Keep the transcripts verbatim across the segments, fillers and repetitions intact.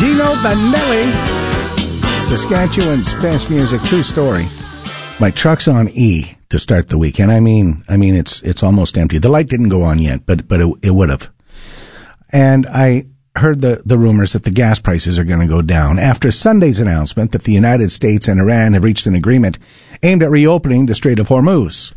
Gino Vanelli. Saskatchewan's best music, true story. My truck's on E to start the week, and I mean, I mean, it's it's almost empty. The light didn't go on yet, but but it, it would have. And I heard the, the rumors that the gas prices are going to go down after Sunday's announcement that the United States and Iran have reached an agreement aimed at reopening the Strait of Hormuz.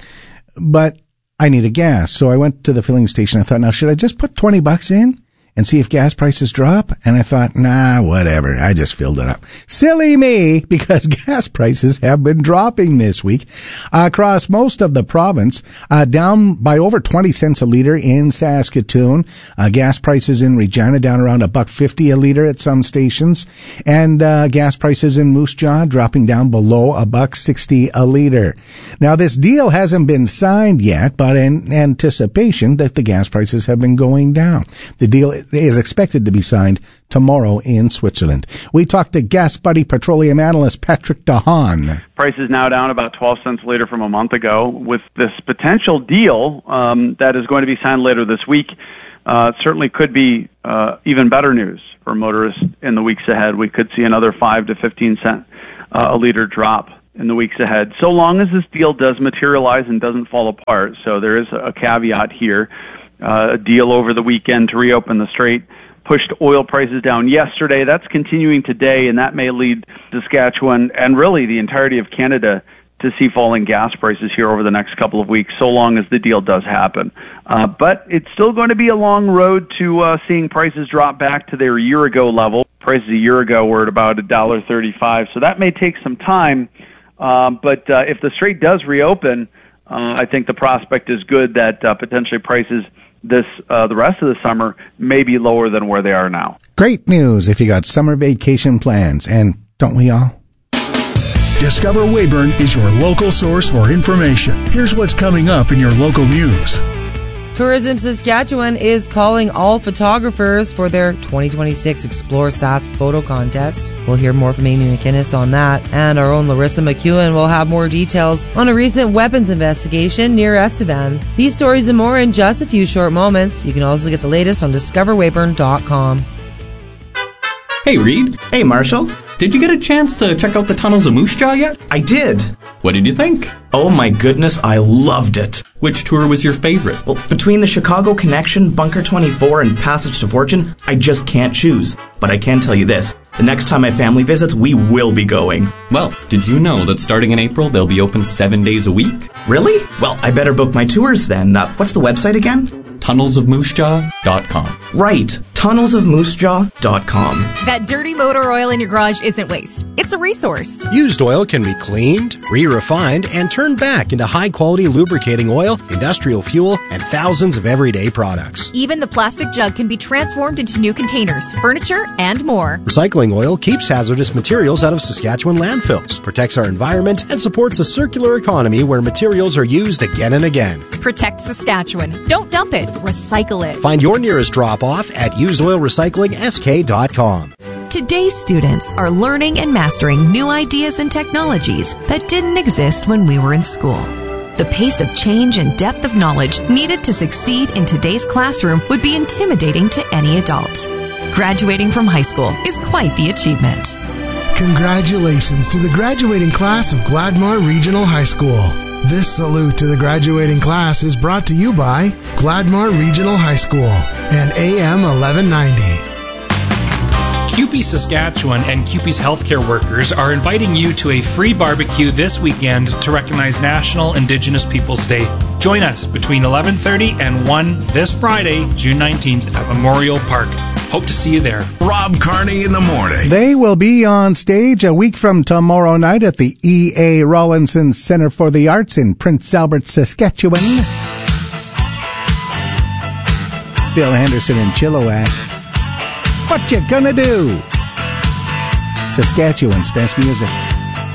But I needed gas, so I went to the filling station. I thought, now, should I just put twenty bucks in and see if gas prices drop? And I thought, nah, whatever. I just filled it up. Silly me, because gas prices have been dropping this week uh, across most of the province, uh, down by over twenty cents a liter in Saskatoon. Uh, gas prices in Regina down around a buck fifty a liter at some stations, and uh, gas prices in Moose Jaw dropping down below a buck sixty a liter. Now, this deal hasn't been signed yet, but in anticipation that the gas prices have been going down. The deal is expected to be signed tomorrow in Switzerland. We talked to Gas Buddy petroleum analyst Patrick DeHaan. Price is now down about twelve cents a liter from a month ago. With this potential deal um, that is going to be signed later this week, uh, it certainly could be uh, even better news for motorists in the weeks ahead. We could see another five to fifteen cent uh, a liter drop in the weeks ahead, so long as this deal does materialize and doesn't fall apart. So there is a caveat here. Uh, a deal over the weekend to reopen the strait pushed oil prices down yesterday. That's continuing today, and that may lead Saskatchewan and really the entirety of Canada to see falling gas prices here over the next couple of weeks, so long as the deal does happen. Uh, but it's still going to be a long road to uh, seeing prices drop back to their year-ago level. Prices a year ago were at about one dollar thirty-five, so that may take some time. Um, but uh, if the strait does reopen, uh, I think the prospect is good that uh, potentially prices this uh, the rest of the summer may be lower than where they are now. Great news if you got summer vacation plans, and don't we all? Discover Weyburn is your local source for information. Here's what's coming up in your local news. Tourism Saskatchewan is calling all photographers for their twenty twenty-six Explore Sask photo contest. We'll hear more from Amy McInnes on that, and our own Larissa McEwen will have more details on a recent weapons investigation near Estevan. These stories and more in just a few short moments. You can also get the latest on discover weyburn dot com. Hey, Reed. Hey, Marshall. Did you get a chance to check out the tunnels of Moose Jaw yet? I did. What did you think? Oh my goodness, I loved it. Which tour was your favorite? Well, between the Chicago Connection, Bunker twenty-four, and Passage to Fortune, I just can't choose. But I can tell you this, the next time my family visits, we will be going. Well, did you know that starting in April, they'll be open seven days a week? Really? Well, I better book my tours then. Uh, what's the website again? tunnels of moose jaw dot com. Right, tunnels of moose jaw dot com. That dirty motor oil in your garage isn't waste. It's a resource. Used oil can be cleaned, re-refined, and turned back into high-quality lubricating oil, industrial fuel, and thousands of everyday products. Even the plastic jug can be transformed into new containers, furniture, and more. Recycling oil keeps hazardous materials out of Saskatchewan landfills, protects our environment, and supports a circular economy where materials are used again and again. Protect Saskatchewan. Don't dump it. Recycle it. Find your nearest drop-off at used oil recycling s k dot com. Today's students are learning and mastering new ideas and technologies that didn't exist when we were in school. The pace of change and depth of knowledge needed to succeed in today's classroom would be intimidating to any adult. Graduating from high school is quite the achievement. Congratulations to the graduating class of Gladmar Regional High School. This salute to the graduating class is brought to you by Gladmar Regional High School and A M eleven ninety. C U P E Saskatchewan and C U P E's healthcare workers are inviting you to a free barbecue this weekend to recognize National Indigenous Peoples Day. Join us between eleven thirty and one this Friday, June nineteenth at Memorial Park. Hope to see you there. Rob Carney in the morning. They will be on stage a week from tomorrow night at the E A. Rawlinson Center for the Arts in Prince Albert, Saskatchewan. Bill Henderson and Chilliwack. What you gonna do? Saskatchewan's best music.